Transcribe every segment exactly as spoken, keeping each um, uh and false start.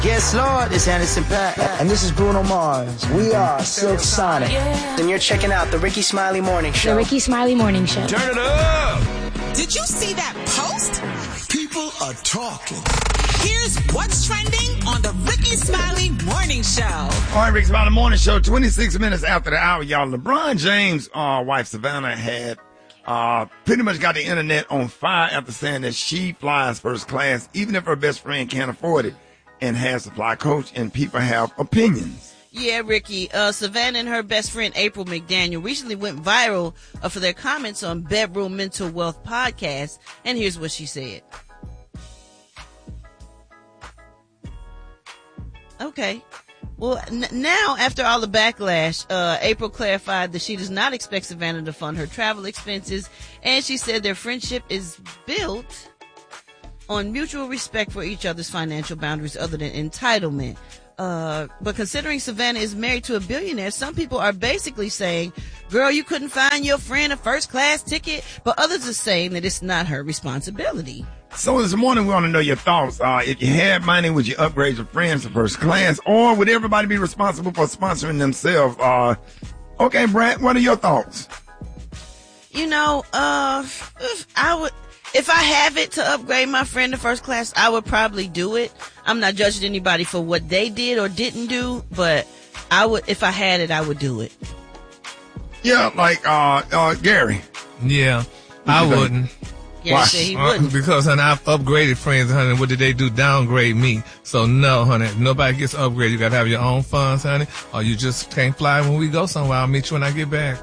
Yes, Lord, it's Anderson .Paak. And this is Bruno Mars. We are Silk Sonic. Yeah. And you're checking out the Ricky Smiley Morning Show. The Ricky Smiley Morning Show. Turn it up! Did you see that post? People are talking. Here's what's trending on the Ricky Smiley Morning Show. All right, Ricky Smiley Morning Show, twenty-six minutes after the hour, y'all. LeBron James' uh, wife, Savannah, had uh, pretty much got the internet on fire after saying that she flies first class, even if her best friend can't afford it, and has to fly coach, and people have opinions. Yeah, Ricky. Uh, Savannah and her best friend April McDaniel recently went viral uh, for their comments on Bedroom Mental Wealth podcast, and here's what she said. Okay. Well, n- now, after all the backlash, uh, April clarified that she does not expect Savannah to fund her travel expenses, and she said their friendship is built on mutual respect for each other's financial boundaries other than entitlement. Uh, but considering Savannah is married to a billionaire, some people are basically saying, girl, you couldn't find your friend a first class ticket, but others are saying that it's not her responsibility. So this morning we want to know your thoughts. Uh, if you had money, would you upgrade your friends to first class, or would everybody be responsible for sponsoring themselves? Uh, okay, Brad, what are your thoughts? You know, uh, I would... If I have it to upgrade my friend to first class, I would probably do it. I'm not judging anybody for what they did or didn't do, but I would, if I had it, I would do it. Yeah, like uh, uh, Gary. Yeah, I wouldn't. Yeah, Why? he Uh, wouldn't. because, honey, I've upgraded friends, honey. What did they do? Downgrade me. So, no, honey. If nobody gets upgraded, you got to have your own funds, honey. Or you just can't fly when we go somewhere. I'll meet you when I get back.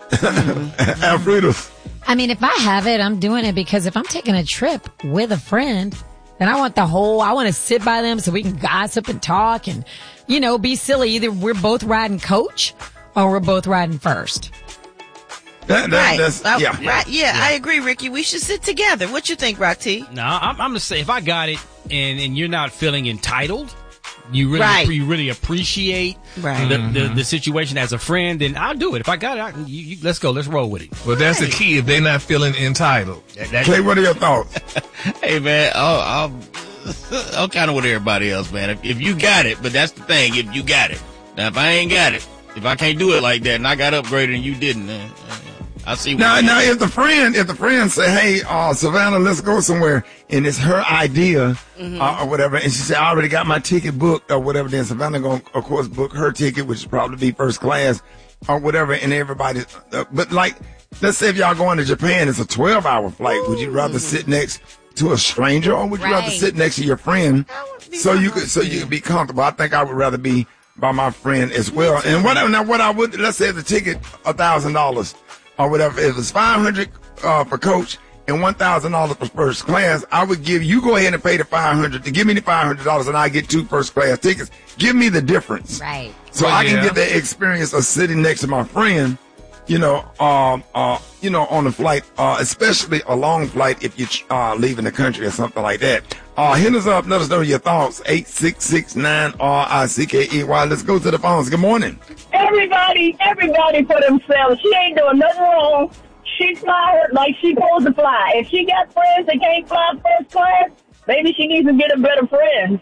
Alfredo. I mean, if I have it, I'm doing it because if I'm taking a trip with a friend, then I want the whole, I want to sit by them so we can gossip and talk and, you know, be silly. Either we're both riding coach or we're both riding first. That, that, Right. That's, Uh, yeah. right. Yeah, I agree, Ricky. We should sit together. What you think, Rock T? No, I'm, I'm gonna say if I got it and, and you're not feeling entitled, you really Right. you really appreciate Right. the, the the situation as a friend, then I'll do it. If I got it, I, you, you, let's go. Let's roll with it. Well, that's the key. If they're not feeling entitled. That- that- Clay, what are your thoughts? Hey, man, I'm, I'm kind of with everybody else, man. If, if you got it, but that's the thing, if you got it. Now, if I ain't got it, if I can't do it like that and I got upgraded and you didn't, uh, I see what Now, you now, mean. if the friend, if the friend say, "Hey, uh, Savannah, let's go somewhere," and it's her idea uh, or whatever, and she said, "I already got my ticket booked" or whatever, then Savannah gonna, of course, book her ticket, which is probably be first class or whatever, and everybody. Uh, but like, let's say if y'all going to Japan, it's a twelve hour flight. Would you rather sit next to a stranger, or would you rather Right. sit next to your friend so you could so you could be comfortable? I think I would rather be by my friend as well. And what now? What I would let's say the ticket a thousand dollars. Or whatever, if it's five hundred uh, for coach and one thousand dollars for first class, I would give you go ahead and pay the five hundred to give me the five hundred dollars, and I get two first class tickets. Give me the difference, Right. so Well, I can yeah. get the experience of sitting next to my friend. You know, um, uh, you know, on the flight, uh, especially a long flight if you're uh, leaving the country or something like that. Uh, hit us up, let us know your thoughts. eight six six nine R I C K E Y. Let's go to the phones. Good morning. Everybody, everybody for themselves. She ain't doing nothing wrong. She fly her like she supposed to fly. If she got friends that can't fly first class, maybe she needs to get a better friend.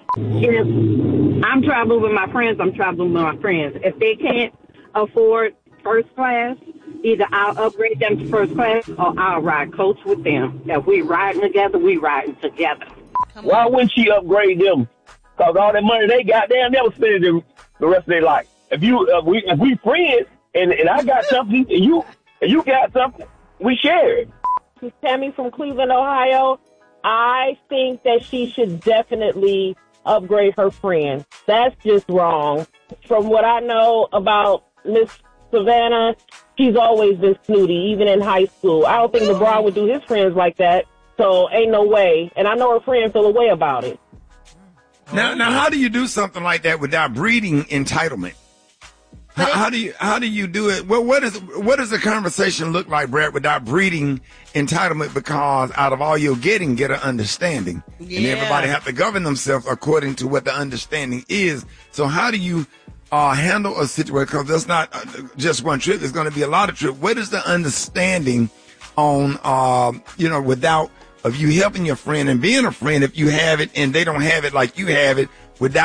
If I'm traveling with my friends, I'm traveling with my friends. If they can't afford first class, either I'll upgrade them to first class or I'll ride coach with them. If we riding together, we riding together. Why wouldn't she upgrade them? Because all that money they got, they'll never spend it the rest of their life. If you, uh, we, if we friends, and, and I got something, and you, and you got something, we share it. Tammy from Cleveland, Ohio. I think that she should definitely upgrade her friend. That's just wrong. From what I know about Miss Savannah, she's always been snooty, even in high school. I don't think LeBron would do his friends like that, so ain't no way. And I know her friends feel a way about it. Now, now, how do you do something like that without breeding entitlement? How, how do you how do you do it? Well, what is what does the conversation look like, Brad, without breeding entitlement? Because out of all you're getting, get an understanding, Yeah. and everybody have to govern themselves according to what the understanding is. So, how do you uh, handle a situation? Because there's not uh, just one trip; there's going to be a lot of trips. What is the understanding on uh, you know without of you helping your friend and being a friend if you have it and they don't have it like you have it, without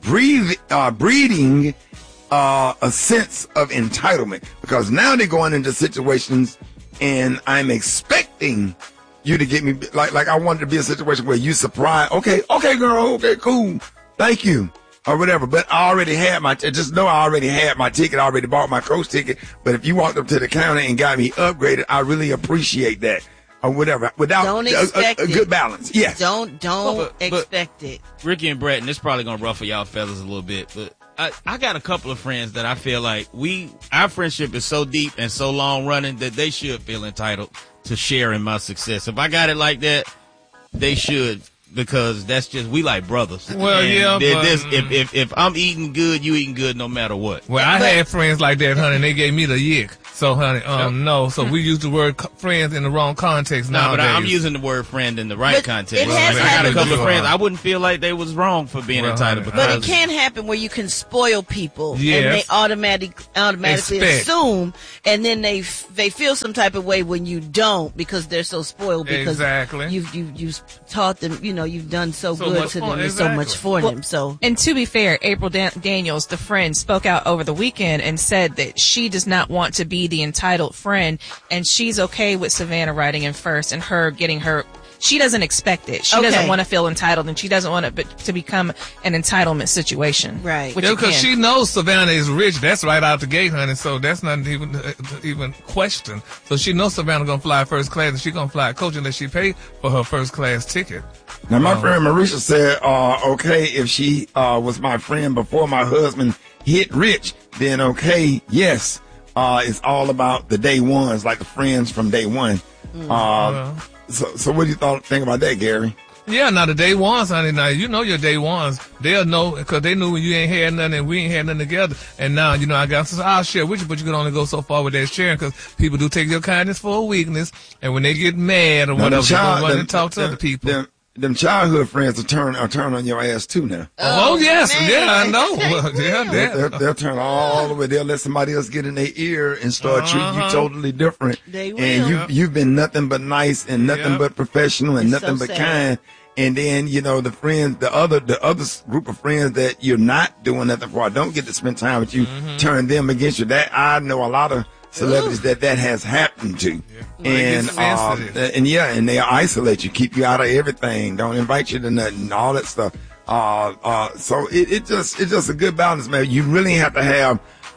breathe, uh, breeding uh, a sense of entitlement, because now they're going into situations and I'm expecting you to get me, like, like I wanted to be a situation where you surprise, okay, okay, girl, okay, cool, thank you, or whatever. But I already had my, just know I already had my ticket, I already bought my coach ticket. But if you walked up to the counter and got me upgraded, I really appreciate that, or whatever, without don't a, expect a, a good balance. Yes. Don't, don't But- but- expect it. Ricky and Brett, and this probably gonna ruffle y'all fellas a little bit, but I, I got a couple of friends that I feel like we, our friendship is so deep and so long running that they should feel entitled to share in my success. If I got it like that, they should, because that's just, we like brothers. Well, And yeah, there- but- there's- if, if, if I'm eating good, you eating good no matter what. Well, I had friends like that, honey, and they gave me the yick. So, honey, um, no. So we use the word co- friends in the wrong context No, nowadays. but I- I'm using the word friend in the right But context. it has I got a happened couple of before. friends. I wouldn't feel like they was wrong for being Well, entitled honey, because But it can happen where you can spoil people, Yes. and they automatic, automatically Expect. assume, and then they f- they feel some type of way when you don't, because they're so spoiled, because Exactly. you've you you've taught them, you know, you've done so, So good much to for- them, and so much exactly. for Well, them. So And to be fair, April Dan- Daniels, the friend, spoke out over the weekend and said that she does not want to be the entitled friend, and she's okay with Savannah writing in first and her getting her. She doesn't expect it. She Okay. doesn't want to feel entitled, and she doesn't want it but to become an entitlement situation. Right. Which Yeah, because again, she knows Savannah is rich. That's right out the gate, honey. So that's not even uh, even question. So she knows Savannah gonna fly first class, and she gonna fly coach unless she pay for her first class ticket. Now, my Um, friend Marisha said, uh, okay, if she uh, was my friend before my husband hit rich, then okay, yes, uh, it's all about the day ones, like the friends from day one. Mm. Uh, Well. so, so what do you thought, think about that, Gary? Yeah, now the day ones, honey. Now you know your day ones. They'll know because they knew when you ain't had nothing and we ain't had nothing together. And now you know I got. So I'll share with you, but you can only go so far with that sharing because people do take your kindness for a weakness. And when they get mad or Now, whatever, the they child- go run them- and talk to them- other people. Them, them childhood friends will turn, will turn on your ass too now. Oh, yes, man. yeah, I know. Well, yeah, They'll, yeah. they'll, they'll turn all the way. They'll let somebody else get in their ear and start treating you Uh-huh. totally different. They And will. you, you've been nothing but nice and nothing Yeah. but professional and It's nothing so but sad. kind. And then, you know, the friends, the other, the other s- group of friends that you're not doing nothing for, don't get to spend time with you, Mm-hmm. turn them against you. That, I know a lot of celebrities that that has happened to. Well, they And, get uh, sensitive. and yeah, and they isolate you, keep you out of everything, don't invite you to nothing, all that stuff. Uh, uh, so it, it just, it's just a good balance, man. You really have to have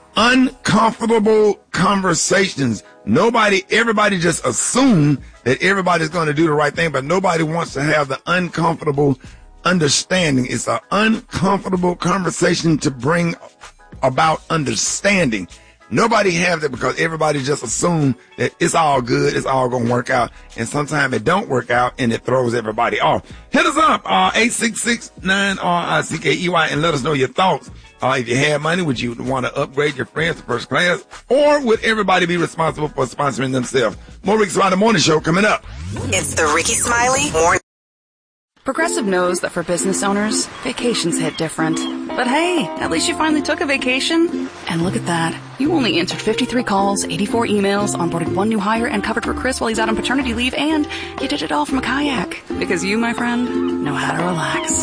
uncomfortable conversations. Nobody, everybody just assume that everybody's going to do the right thing, but nobody wants to have the uncomfortable understanding. It's an uncomfortable conversation to bring about understanding. Nobody has it because everybody just assume that it's all good, it's all gonna work out, and sometimes it don't work out and it throws everybody off. Hit us up, uh, eight six six nine R I C K E Y, and let us know your thoughts. Uh, if you had money, would you want to upgrade your friends to first class, or would everybody be responsible for sponsoring themselves? More Ricky Smiley Morning Show coming up. It's the Ricky Smiley Morning. Progressive knows that for business owners, vacations hit different. But hey, at least you finally took a vacation. And look at that. You only answered fifty-three calls, eighty-four emails, onboarded one new hire, and covered for Chris while he's out on paternity leave, and you did it all from a kayak. Because you, my friend, know how to relax.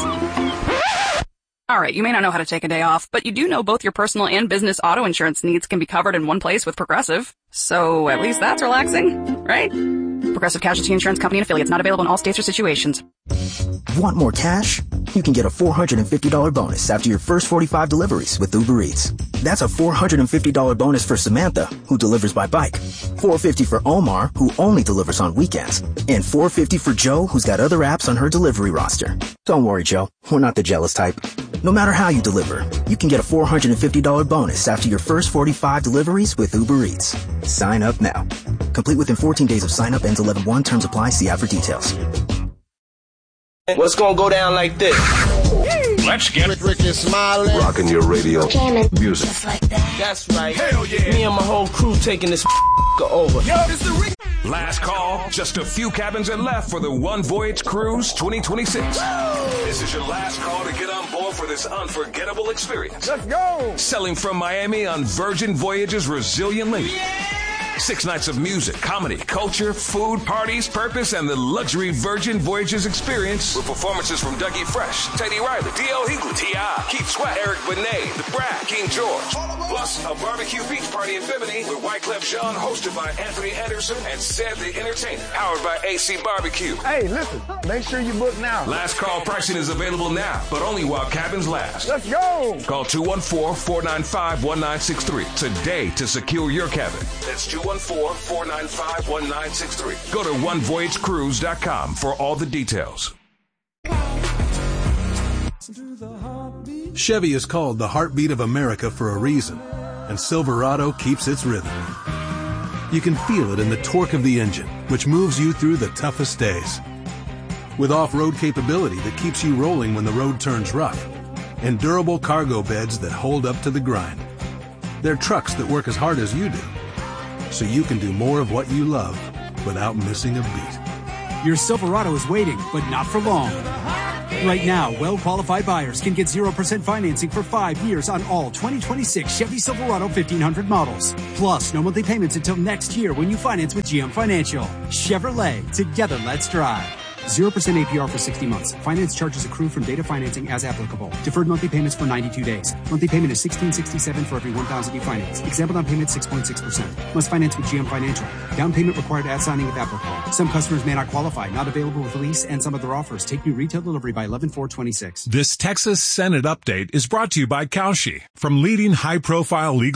Alright, you may not know how to take a day off, but you do know both your personal and business auto insurance needs can be covered in one place with Progressive. So at least that's relaxing, right? Progressive Casualty Insurance Company and Affiliates, not available in all states or situations. Want more cash? You can get a four hundred fifty dollars bonus after your first forty-five deliveries with Uber Eats. That's a four hundred fifty dollars bonus for Samantha, who delivers by bike, four hundred fifty dollars for Omar, who only delivers on weekends, and four hundred fifty dollars for Joe, who's got other apps on her delivery roster. Don't worry, Joe. We're not the jealous type. No matter how you deliver, you can get a four hundred fifty dollars bonus after your first forty-five deliveries with Uber Eats. Sign up now. Complete within fourteen days of sign up, ends eleven one. Terms apply. See app for details. What's gonna go down like this? Let's get Ricky Smiley. rocking your radio music. That's right. Hell yeah. Me and my whole crew taking this over. Yo, this is the Rick. Last call. Just a few cabins are left for the One Voyage Cruise twenty twenty-six. This is your last call to get on board for this unforgettable experience. Let's go. Sailing from Miami on Virgin Voyages Resilient Lady. Yeah. Six nights of music, comedy, culture, food, parties, purpose, and the luxury Virgin Voyages experience with performances from Dougie Fresh, Teddy Riley, D L Hughley, T I, Keith Sweat, Eric Benet, The Brat, King George. Plus, a barbecue beach party in Bimini with Wyclef Jean, hosted by Anthony Anderson and Ced the Entertainer, powered by A C Barbecue. Hey, listen, make sure you book now. Last call pricing is available now, but only while cabins last. Let's go. Call two one four, four nine five, one nine six three today to secure your cabin. That's two one four, four nine five, one nine six three. Go to one voyage cruise dot com for all the details. Chevy is called the heartbeat of America for a reason, and Silverado keeps its rhythm. You can feel it in the torque of the engine, which moves you through the toughest days. With off-road capability that keeps you rolling when the road turns rough, and durable cargo beds that hold up to the grind. They're trucks that work as hard as you do, so you can do more of what you love without missing a beat. Your Silverado is waiting, but not for long. Right now, well-qualified buyers can get zero percent financing for five years on all twenty twenty-six Chevy Silverado fifteen hundred models. Plus, no monthly payments until next year when you finance with G M Financial. Chevrolet, together let's drive. zero percent A P R for sixty months. Finance charges accrue from data financing as applicable. Deferred monthly payments for ninety-two days. Monthly payment is sixteen sixty-seven for every one thousand you finance. Example down payment six point six percent. Must finance with G M Financial. Down payment required at signing if applicable. Some customers may not qualify. Not available with lease and some other offers. Take new retail delivery by eleven four twenty-six. This Texas Senate update is brought to you by Kalshi. From leading high-profile legal